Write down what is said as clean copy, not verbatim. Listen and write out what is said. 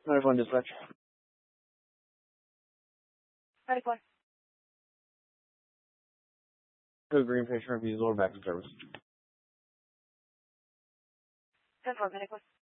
911 dispatch. 94. Go green patient reviews lower back service. 10-4, medical.